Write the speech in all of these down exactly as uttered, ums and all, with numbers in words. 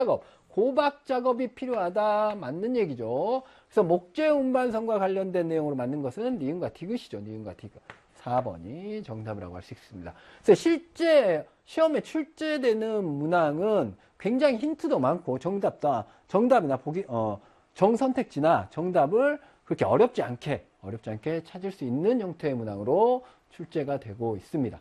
작업, 고박 작업이 필요하다. 맞는 얘기죠. 그래서 목재 운반선과 관련된 내용으로 맞는 것은 니은과 디귿이죠. 니은과 디귿. 사 번이 정답이라고 할 수 있습니다. 그래서 실제 시험에 출제되는 문항은 굉장히 힌트도 많고 정답다, 정답이나 보기, 어, 정선택지나 정답을 그렇게 어렵지 않게, 어렵지 않게 찾을 수 있는 형태의 문항으로 출제가 되고 있습니다.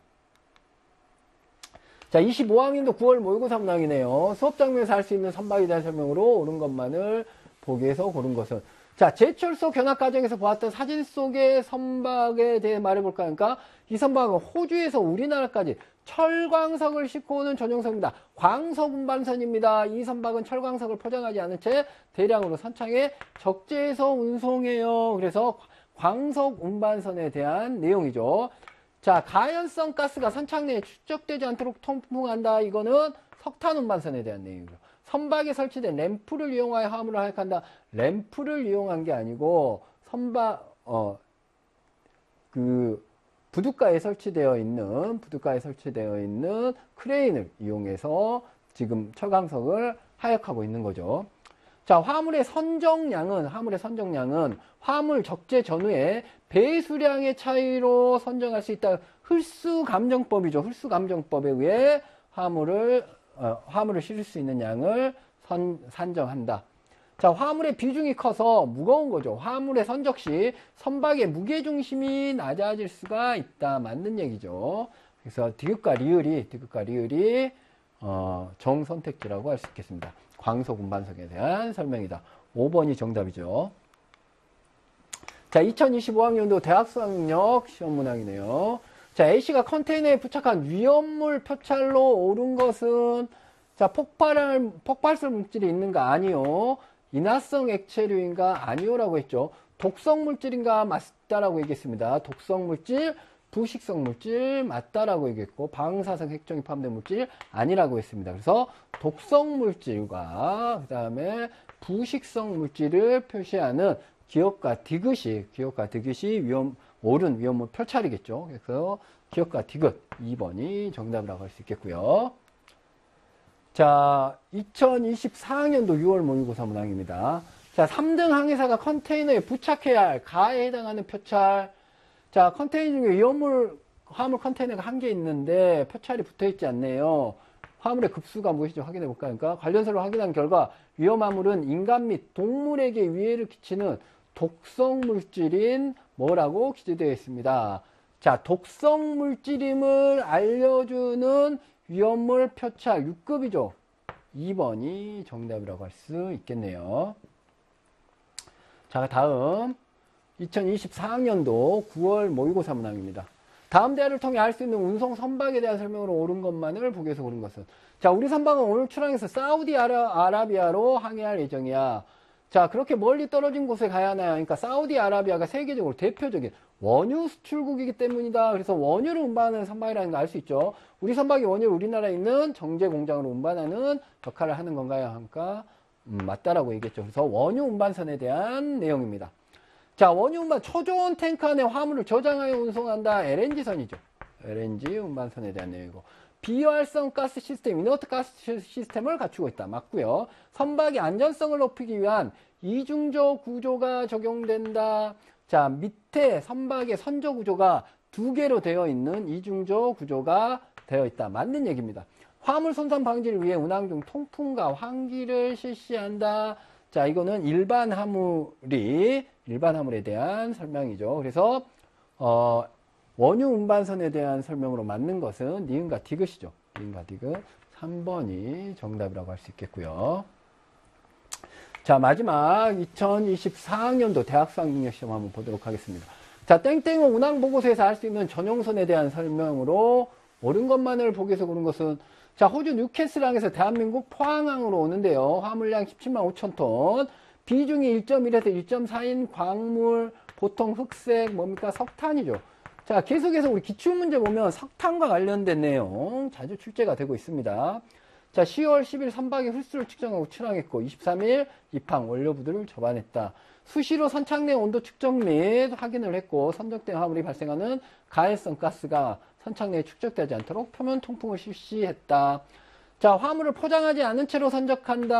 자, 이십오 학년도 구월 모의고사 문항이네요. 수업 장면에서 할 수 있는 선박에 대한 설명으로 옳은 것만을 보기에서 고른 것은. 자, 제철소 견학 과정에서 보았던 사진 속의 선박에 대해 말해볼까 하니까 이 선박은 호주에서 우리나라까지 철광석을 싣고 오는 전용선입니다. 광석 운반선입니다. 이 선박은 철광석을 포장하지 않은 채 대량으로 선창에 적재해서 운송해요. 그래서 광석 운반선에 대한 내용이죠. 자, 가연성 가스가 선창 내에 축적되지 않도록 통풍한다. 이거는 석탄 운반선에 대한 내용이죠. 선박에 설치된 램프를 이용하여 화물을 하역한다. 램프를 이용한 게 아니고 선박 어 그 부둣가에 설치되어 있는 부둣가에 설치되어 있는 크레인을 이용해서 지금 철광석을 하역하고 있는 거죠. 자, 화물의 선정량은 화물의 선정량은 화물 적재 전후에 배수량의 차이로 선정할 수 있다. 흡수감정법이죠. 흡수감정법에 의해 화물을 어, 화물을 실을 수 있는 양을 선, 산정한다. 자, 화물의 비중이 커서 무거운 거죠. 화물의 선적 시 선박의 무게중심이 낮아질 수가 있다. 맞는 얘기죠. 그래서 디귿과 리을이 디귿과 리을이 어, 정선택지라고 할 수 있겠습니다. 광석 운반석에 대한 설명이다. 오 번이 정답이죠. 자, 이천이십오 학년도 대학 수학능력 시험 문항이네요. 자, A씨가 컨테이너에 부착한 위험물 표찰로 옳은 것은, 자, 폭발할, 폭발설 물질이 있는가? 아니요. 인화성 액체류인가? 아니요라고 했죠. 독성 물질인가? 맞다라고 얘기했습니다. 독성 물질, 부식성 물질 맞다라고 얘기했고, 방사성 핵종이 포함된 물질 아니라고 했습니다. 그래서 독성 물질과 그 다음에 부식성 물질을 표시하는 기억과 디귿이, 기억과 디귿이 위험, 옳은 위험물 표찰이겠죠. 그래서 기억과 디귿 이 번이 정답이라고 할 수 있겠고요. 자, 이천이십사 학년도 유월 모의고사 문항입니다. 자, 삼 등 항해사가 컨테이너에 부착해야 할 가에 해당하는 표찰. 자, 컨테이너 중에 위험물, 화물 컨테이너가 한 개 있는데 표찰이 붙어 있지 않네요. 화물의 급수가 무엇인지 확인해 볼까 하니까 관련서를 확인한 결과 위험화물은 인간 및 동물에게 위해를 끼치는 독성 물질인 뭐라고 기재되어 있습니다. 자, 독성 물질임을 알려주는 위험물 표찰 육 급이죠. 이 번이 정답이라고 할 수 있겠네요. 자, 다음 이천이십사 학년도 구월 모의고사 문항입니다. 다음 대화를 통해 알 수 있는 운송 선박에 대한 설명으로 옳은 것만을 보기에서 고른 것은. 자, 우리 선박은 오늘 출항해서 사우디아라비아로 항해할 예정이야. 자, 그렇게 멀리 떨어진 곳에 가야 하나요? 그러니까 사우디아라비아가 세계적으로 대표적인 원유 수출국이기 때문이다. 그래서 원유를 운반하는 선박이라는 걸 알 수 있죠. 우리 선박이 원유를 우리나라에 있는 정제 공장으로 운반하는 역할을 하는 건가요? 하니까 음, 맞다라고 얘기했죠. 그래서 원유 운반선에 대한 내용입니다. 자, 원유 운반 초저온 탱크 안에 화물을 저장하여 운송한다. 엘엔지선이죠. 엘엔지 운반선에 대한 내용이고, 비활성 가스 시스템, 이너트 가스 시스템을 갖추고 있다. 맞고요. 선박의 안전성을 높이기 위한 이중조 구조가 적용된다. 자, 밑에 선박의 선조 구조가 두 개로 되어 있는 이중조 구조가 되어 있다. 맞는 얘기입니다. 화물 손상 방지를 위해 운항 중 통풍과 환기를 실시한다. 자, 이거는 일반 화물이, 일반 화물에 대한 설명이죠. 그래서, 어, 원유 운반선에 대한 설명으로 맞는 것은 니은과 디귿이죠. 니은과 디귿. 삼 번이 정답이라고 할 수 있겠고요. 자, 마지막 이천이십사 학년도 대학 수학능력 시험 한번 보도록 하겠습니다. 자, 땡땡은 운항보고서에서 알 수 있는 전용선에 대한 설명으로 옳은 것만을 보기에서 고른 것은, 자, 호주 뉴캐슬항에서 대한민국 포항항으로 오는데요. 화물량 십칠만 오천 톤, 비중이 일 점 일에서 일 점 사인 광물, 보통 흑색, 뭡니까? 석탄이죠. 자, 계속해서 우리 기출문제 보면 석탄과 관련된 내용 자주 출제가 되고 있습니다. 자, 시월 십일 선박의 홀수를 측정하고 출항했고, 이십삼 일 입항 원료부두를 접안했다. 수시로 선창 내 온도 측정 및 확인을 했고, 선적된 화물이 발생하는 가해성 가스가 선창 내에 축적되지 않도록 표면 통풍을 실시했다. 자, 화물을 포장하지 않은 채로 선적한다.